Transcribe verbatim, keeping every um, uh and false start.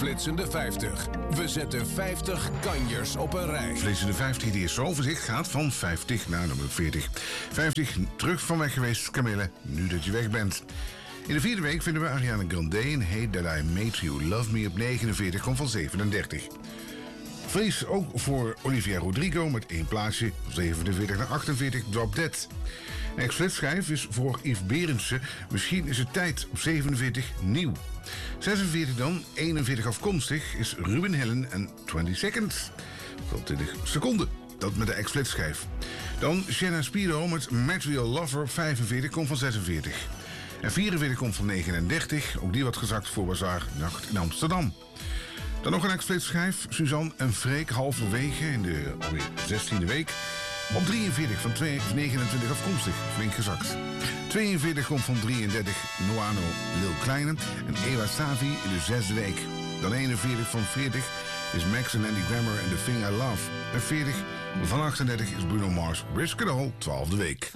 Flitsende vijftig. We zetten vijftig kanjers op een rij. Flitsende vijftig, die eerste overzicht gaat van vijftig naar nummer veertig. vijftig, terug van weg geweest, Camille, nu dat je weg bent. In de vierde week vinden we Ariana Grande in Hate That I Made You Love Me op negenenveertig, komt van zevenendertig. Vrees ook voor Olivia Rodrigo met één plaatsje, van zevenenveertig naar achtenveertig, Drop Dead. Ex-flitschijf is voor Yves Berendsen, Misschien is het tijd, op zevenenveertig, nieuw. zesenveertig dan, eenenveertig afkomstig, is Ruben Hellen en twintig seconds. Tot twintig seconden, dat met de ex-flitschijf. Dan Shanna Speedo met Material Lover, vijfenveertig, komt van zesenveertig. En vierenveertig komt van negenendertig, ook die wat gezakt voor Bazaar Nacht in Amsterdam. Dan nog een ex-flitschijf, Suzanne en Freek, halverwege in de alweer zestiende week. Op drieënveertig van negenentwintig afkomstig, flink gezakt. tweeënveertig komt van drieëndertig, Noano Lil Kleine en Ewa Savi in de zesde week. Dan eenenveertig van veertig is Max en Andy Grammer en The Thing I Love. En veertig van achtendertig is Bruno Mars, Risk It All, twaalfde week.